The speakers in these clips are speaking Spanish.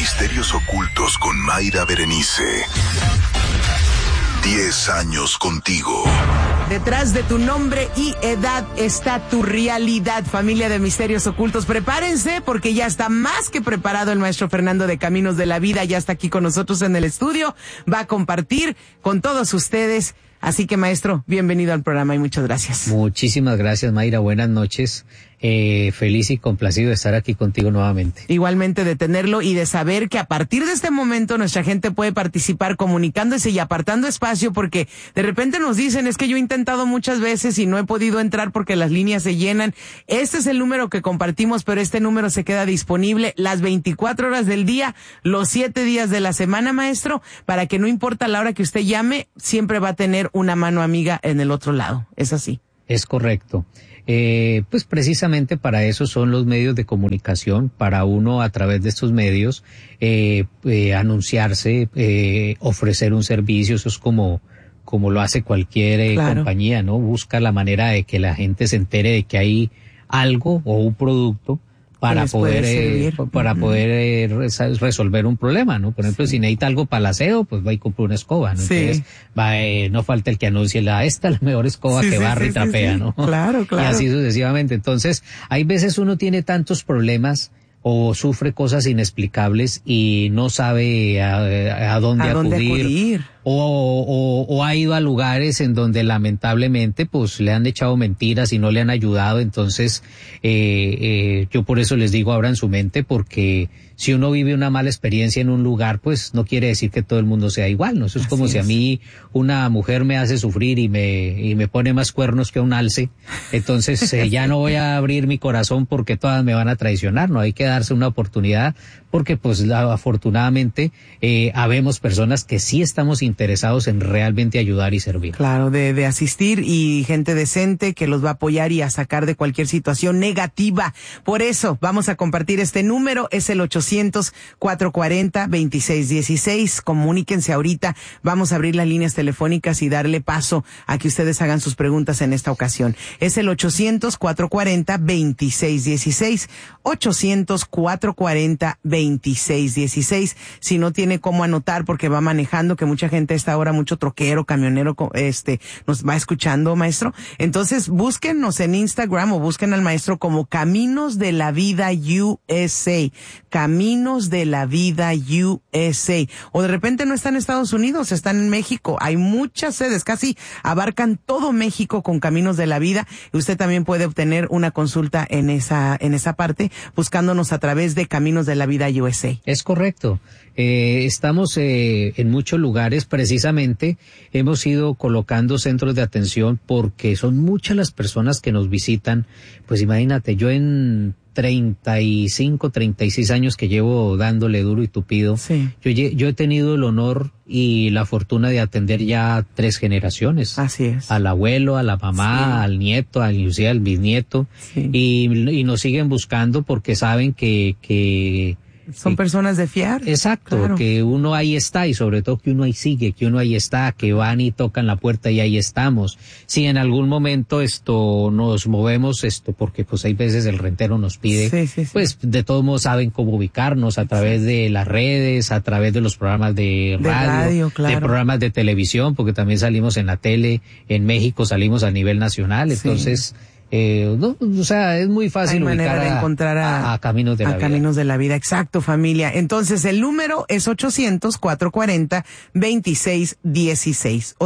Misterios Ocultos con Mayra Berenice. 10 años contigo. Detrás de tu nombre y edad está tu realidad, familia de Misterios Ocultos. Prepárense porque ya está más que preparado el maestro Fernando de Caminos de la Vida. Ya está aquí con nosotros en el estudio. Va a compartir con todos ustedes. Así que, maestro, bienvenido al programa y muchas gracias. Muchísimas gracias, Mayra. Buenas noches. Feliz y complacido de estar aquí contigo nuevamente. Igualmente de tenerlo y de saber que a partir de este momento nuestra gente puede participar comunicándose y apartando espacio, porque de repente nos dicen, es que yo he intentado muchas veces y no he podido entrar porque las líneas se llenan. Este es el número que compartimos, pero este número se queda disponible las 24 horas del día, los 7 días de la semana, maestro, para que no importa la hora que usted llame, siempre va a tener una mano amiga en el otro lado. ¿Es así? Es correcto. Pues precisamente para eso son los medios de comunicación, para uno a través de estos medios anunciarse, ofrecer un servicio. Eso es como lo hace cualquier compañía, ¿no? Busca la manera de que la gente se entere de que hay algo o un producto para poder resolver un problema, ¿no? Por ejemplo, si necesita algo para el aseo, pues va y compra una escoba, ¿no? Entonces, no falta el que anuncie esta es la mejor escoba que barre y trapea, ¿no? Claro. Y así sucesivamente. Entonces, hay veces uno tiene tantos problemas o sufre cosas inexplicables y no sabe a dónde acudir. O ha ido a lugares en donde lamentablemente pues le han echado mentiras y no le han ayudado. Entonces yo por eso les digo, abran su mente, porque si uno vive una mala experiencia en un lugar, pues no quiere decir que todo el mundo sea igual, ¿no? Eso es como si a mí una mujer me hace sufrir y me pone más cuernos que un alce. Entonces ya no voy a abrir mi corazón porque todas me van a traicionar, ¿no? Hay que darse una oportunidad, porque pues afortunadamente habemos personas que sí estamos interesados en realmente ayudar y servir. Claro, de asistir, y gente decente que los va a apoyar y a sacar de cualquier situación negativa. Por eso vamos a compartir este número, es el 800-440-2616. Comuníquense ahorita, vamos a abrir las líneas telefónicas y darle paso a que ustedes hagan sus preguntas en esta ocasión. Es el 800-440-2616, 800-440-2616. Si no tiene cómo anotar porque va manejando, que mucha gente a esta hora, mucho troquero, camionero, nos va escuchando, maestro. Entonces, búsquennos en Instagram o busquen al maestro como Caminos de la Vida USA. Caminos de la Vida USA. O de repente no están en Estados Unidos, están en México. Hay muchas sedes, casi abarcan todo México con Caminos de la Vida. Y usted también puede obtener una consulta en esa parte, buscándonos a través de Caminos de la Vida USA. Es correcto. Estamos en muchos lugares. Precisamente hemos ido colocando centros de atención porque son muchas las personas que nos visitan. Pues imagínate, yo en 35, 36 años que llevo dándole duro y tupido, yo he tenido el honor y la fortuna de atender ya 3 generaciones. Así es. Al abuelo, a la mamá, al nieto, al bisnieto, y nos siguen buscando porque saben que son personas de fiar. Exacto, claro. Que uno ahí está, y sobre todo que uno ahí sigue, que uno ahí está, que van y tocan la puerta y ahí estamos. Si en algún momento nos movemos, porque pues hay veces el rentero nos pide, pues de todos modos saben cómo ubicarnos a través de las redes, a través de los programas de radio, claro, de programas de televisión, porque también salimos en la tele, en México salimos a nivel nacional, entonces es muy fácil ubicar de encontrar a Caminos de la Vida. Caminos de la Vida, exacto, familia. Entonces el número es 800-440-2616.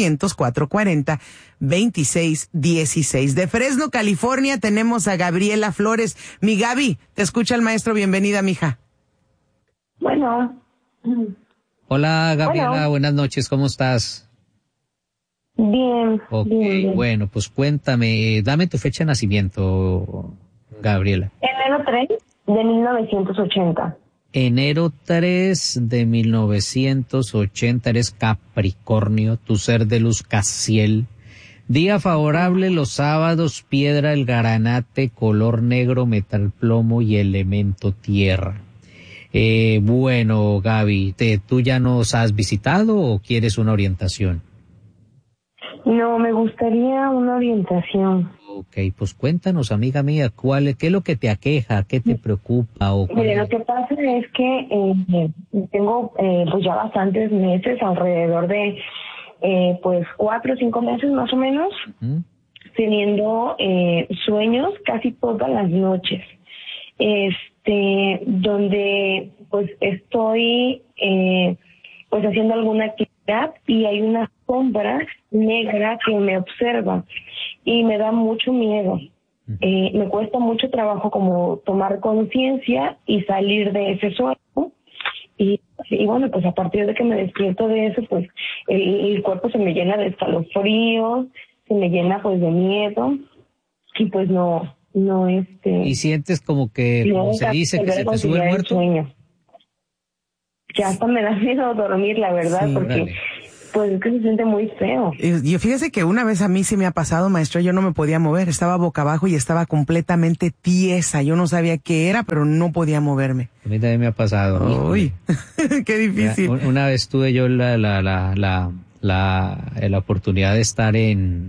800-440-2616. De Fresno, California, tenemos a Gabriela Flores. Mi Gaby, te escucha el maestro. Bienvenida, mija. Bueno. Hola, Gabriela, buenas noches, ¿cómo estás? Bien. Bien. Bueno, pues cuéntame, dame tu fecha de nacimiento, Gabriela. Enero 3 de 1980. Enero 3 de 1980, eres Capricornio, tu ser de luz Casiel. Día favorable los sábados, piedra el granate, color negro, metal plomo y elemento tierra. Bueno, Gaby, ¿tú ya nos has visitado o quieres una orientación? No, me gustaría una orientación. Ok, pues cuéntanos, amiga mía, qué es lo que te aqueja, qué te preocupa o Mire, lo que pasa es que tengo pues ya bastantes meses, alrededor de pues 4 o 5 meses más o menos, teniendo sueños casi todas las noches, donde pues estoy pues haciendo alguna actividad y hay una sombra negra que me observa y me da mucho miedo. Me cuesta mucho trabajo como tomar conciencia y salir de ese sueño. Y bueno, pues a partir de que me despierto de eso, pues el cuerpo se me llena de escalofríos, se me llena pues de miedo y pues no y sientes como que como se dice que se te sube el muerto. Que hasta me da miedo dormir, la verdad, sí, porque dale. pues es que se siente muy feo. Yo fíjese que una vez a mí sí me ha pasado, maestro, yo no me podía mover, estaba boca abajo y estaba completamente tiesa, yo no sabía qué era, pero no podía moverme. A mí también me ha pasado. Uy, qué difícil. Una vez tuve yo la oportunidad de estar en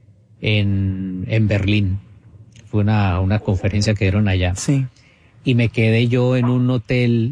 Berlín. Fue una conferencia que dieron allá. Sí. Y me quedé yo en un hotel,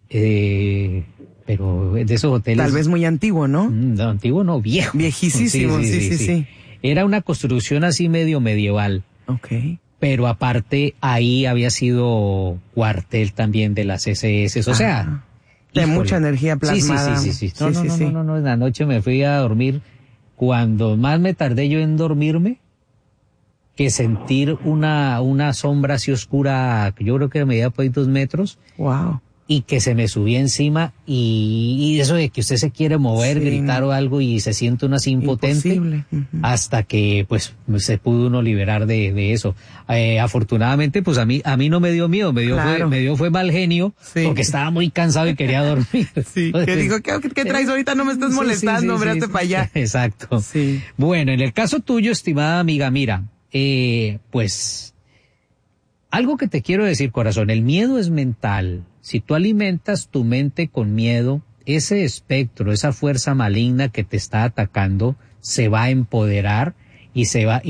pero de esos hoteles. Tal vez muy antiguo, ¿no? No, antiguo no, viejo. Viejísimo, sí. Era una construcción así medio medieval. Okay. Pero aparte ahí había sido cuartel también de las SS, o sea. De híjole. mucha energía plasmada. Sí. No, en la noche me fui a dormir. Cuando más me tardé yo en dormirme, que sentir una sombra así oscura, que yo creo que medía por ahí 2 metros. Wow. Y que se me subía encima y eso de que usted se quiere mover, sí, gritar o algo y se siente uno así impotente. Hasta que pues se pudo uno liberar de eso. Afortunadamente pues a mí no me dio miedo, me dio fue mal genio, porque estaba muy cansado y quería dormir. Sí, que dijo, ¿qué traes ahorita? No me estás molestando, véate para allá. Exacto. Sí. Bueno, en el caso tuyo, estimada amiga, mira, pues algo que te quiero decir, corazón, el miedo es mental. Si tú alimentas tu mente con miedo, ese espectro, esa fuerza maligna que te está atacando, se va a empoderar y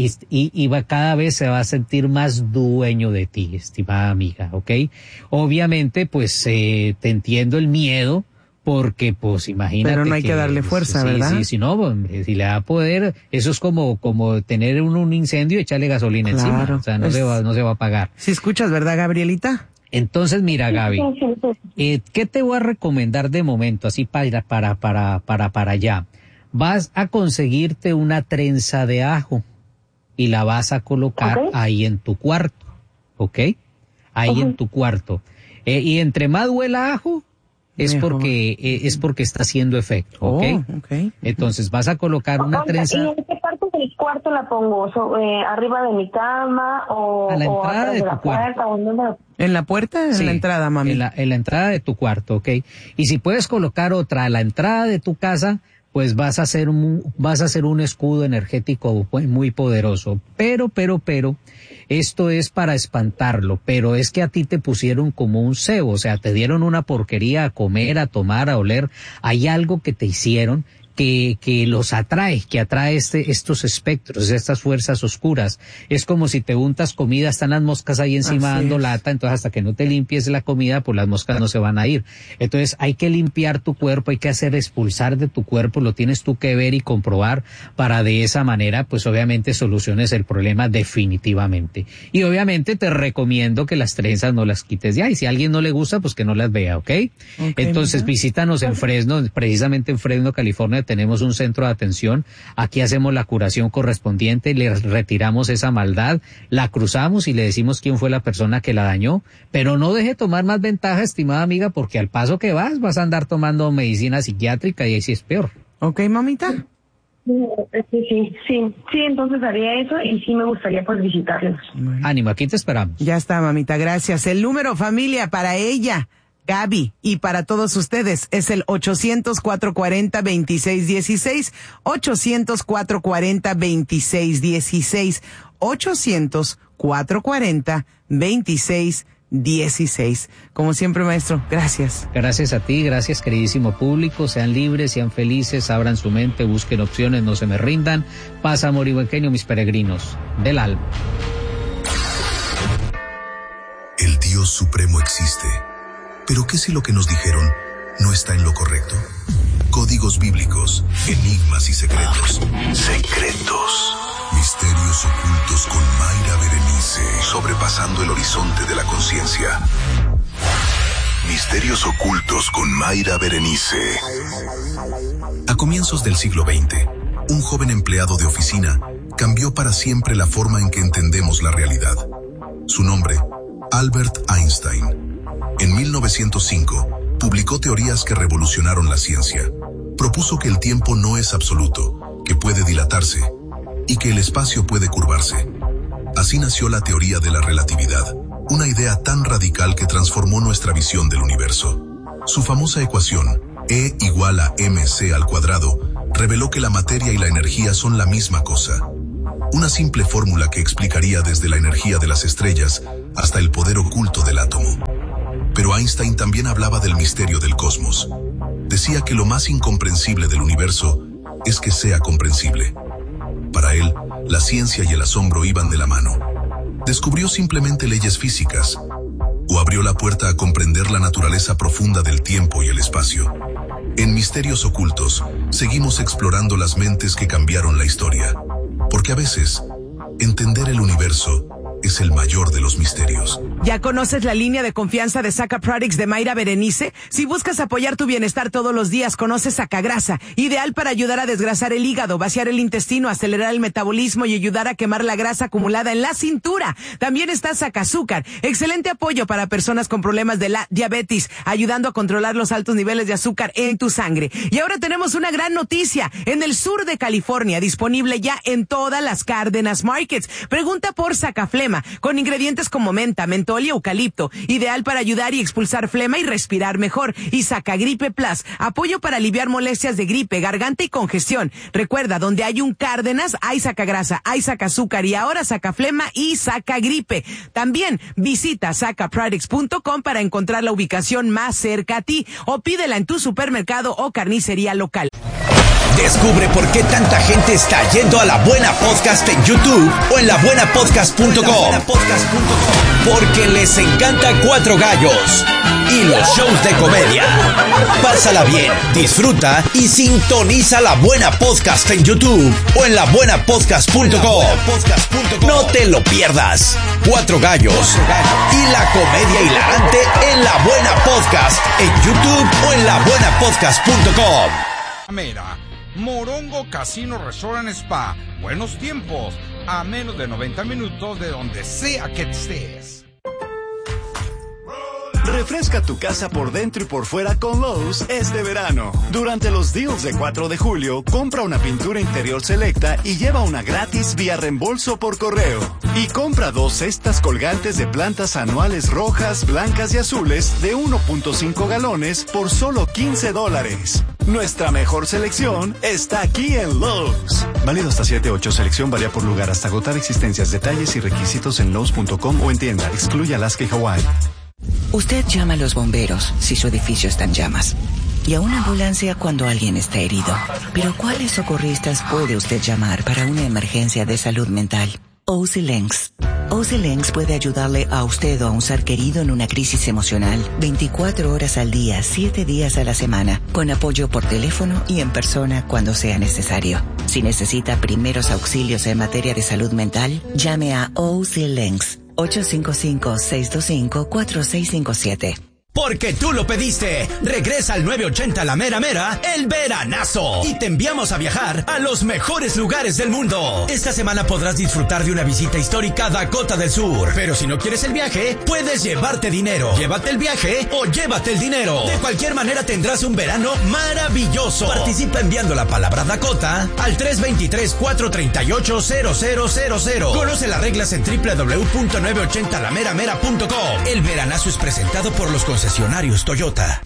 cada vez se va a sentir más dueño de ti, estimada amiga, ¿ok? Obviamente, pues, te entiendo el miedo, porque, pues, imagínate. Pero no hay que darle fuerza, ¿verdad? Sí, si no, si le da poder, eso es como tener un incendio y echarle gasolina encima. O sea, no se va a apagar. Si escuchas, ¿verdad, Gabrielita? Entonces, mira, Gaby, ¿qué te voy a recomendar de momento, así para allá? Vas a conseguirte una trenza de ajo y la vas a colocar ahí en tu cuarto, ¿ok? Ahí en tu cuarto. Y entre más huela ajo, es porque está haciendo efecto, ¿ok? Entonces vas a colocar una trenza. ¿Y en qué parte del cuarto la pongo? ¿Arriba de mi cama o a la entrada de tu cuarto? ¿En la puerta? En la entrada, mami. En la entrada de tu cuarto, ¿ok? Y si puedes colocar otra a la entrada de tu casa, pues vas a hacer un escudo energético muy poderoso. Pero, esto es para espantarlo, pero es que a ti te pusieron como un cebo, o sea, te dieron una porquería a comer, a tomar, a oler. Hay algo que te hicieron que los atrae, que atrae estos espectros, estas fuerzas oscuras. Es como si te untas comida, están las moscas ahí encima dando lata, entonces hasta que no te limpies la comida, pues las moscas no se van a ir. Entonces hay que limpiar tu cuerpo, hay que hacer expulsar de tu cuerpo, lo tienes tú que ver y comprobar para de esa manera, pues obviamente soluciones el problema definitivamente. Y obviamente te recomiendo que las trenzas no las quites ya, y si a alguien no le gusta, pues que no las vea, ¿ok? Entonces visítanos en Fresno, precisamente en Fresno, California, tenemos un centro de atención. Aquí hacemos la curación correspondiente, le retiramos esa maldad, la cruzamos y le decimos quién fue la persona que la dañó. Pero no deje tomar más ventaja, estimada amiga, porque al paso que vas a andar tomando medicina psiquiátrica y ahí sí es peor. ¿Ok, mamita? Sí, entonces haría eso y sí me gustaría pues visitarlos. Bueno. Ánimo, aquí te esperamos. Ya está, mamita, gracias. El número, familia, para ella, Gaby, y para todos ustedes es el 800-440-2616, 800-440-2616, 800-440-2616. 616. Como siempre, maestro, gracias. Gracias a ti, gracias queridísimo público. Sean libres, sean felices, abran su mente, busquen opciones, no se me rindan. Paz, amor y buen genio, mis peregrinos del alma. El Dios Supremo existe. ¿Pero qué si lo que nos dijeron no está en lo correcto? Códigos bíblicos, enigmas y secretos. Secretos. Misterios ocultos con Mayra Berenice. Sobrepasando el horizonte de la conciencia. Misterios ocultos con Mayra Berenice. A comienzos del siglo XX, un joven empleado de oficina cambió para siempre la forma en que entendemos la realidad. Su nombre, Albert Einstein. En 1905, publicó teorías que revolucionaron la ciencia. Propuso que el tiempo no es absoluto, que puede dilatarse y que el espacio puede curvarse. Así nació la teoría de la relatividad, una idea tan radical que transformó nuestra visión del universo. Su famosa ecuación, E igual a mc al cuadrado, reveló que la materia y la energía son la misma cosa. Una simple fórmula que explicaría desde la energía de las estrellas hasta el poder oculto del átomo. Pero Einstein también hablaba del misterio del cosmos. Decía que lo más incomprensible del universo es que sea comprensible. Para él, la ciencia y el asombro iban de la mano. ¿Descubrió simplemente leyes físicas? ¿O abrió la puerta a comprender la naturaleza profunda del tiempo y el espacio? En Misterios Ocultos, seguimos explorando las mentes que cambiaron la historia. Porque a veces, entender el universo es el mayor de los misterios. ¿Ya conoces la línea de confianza de Saca Products de Mayra Berenice? Si buscas apoyar tu bienestar todos los días, conoce Sacagrasa, ideal para ayudar a desgrasar el hígado, vaciar el intestino, acelerar el metabolismo y ayudar a quemar la grasa acumulada en la cintura. También está Sacazúcar, excelente apoyo para personas con problemas de la diabetes, ayudando a controlar los altos niveles de azúcar en tu sangre. Y ahora tenemos una gran noticia, en el sur de California, disponible ya en todas las Cárdenas Markets. Pregunta por Sacaflema, con ingredientes como menta, mentol y eucalipto, ideal para ayudar y expulsar flema y respirar mejor. Y Sacagripe Plus, apoyo para aliviar molestias de gripe, garganta y congestión. Recuerda, donde hay un Cárdenas, hay Sacagrasa, hay Sacazúcar y ahora Sacaflema y Sacagripe. También visita sacaproducts.com para encontrar la ubicación más cerca a ti o pídela en tu supermercado o carnicería local. Descubre por qué tanta gente está yendo a La Buena Podcast en YouTube o en labuenapodcast.com. Porque les encanta Cuatro Gallos y los shows de comedia. Pásala bien, disfruta y sintoniza La Buena Podcast en YouTube o en labuenapodcast.com. No te lo pierdas. Cuatro Gallos y la comedia hilarante en La Buena Podcast en YouTube o en labuenapodcast.com. Mira, Morongo Casino Resort and Spa. Buenos tiempos, a menos de 90 minutos de donde sea que estés. Refresca tu casa por dentro y por fuera con Lowe's este verano. Durante los deals de 4 de julio, compra una pintura interior selecta y lleva una gratis vía reembolso por correo. Y compra 2 cestas colgantes de plantas anuales rojas, blancas y azules de 1.5 galones por solo $15. Nuestra mejor selección está aquí en Lowe's. Válido hasta 7/8. Selección varía por lugar hasta agotar existencias. Detalles y requisitos en Lowe's.com o en tienda. Excluye Alaska y Hawái. Usted llama a los bomberos si su edificio está en llamas y a una ambulancia cuando alguien está herido. Pero ¿cuáles socorristas puede usted llamar para una emergencia de salud mental? OZ Links. OZ Links puede ayudarle a usted o a un ser querido en una crisis emocional 24 horas al día, 7 días a la semana, con apoyo por teléfono y en persona cuando sea necesario. Si necesita primeros auxilios en materia de salud mental, llame a OZ Links. 855-625-4657. Porque tú lo pediste. Regresa al 980 La Mera Mera, el veranazo. Y te enviamos a viajar a los mejores lugares del mundo. Esta semana podrás disfrutar de una visita histórica a Dakota del Sur. Pero si no quieres el viaje, puedes llevarte dinero. Llévate el viaje o llévate el dinero. De cualquier manera tendrás un verano maravilloso. Participa enviando la palabra Dakota al 323-438-0000. Conoce las reglas en www.980lameramera.com. El veranazo es presentado por los concesionarios Toyota.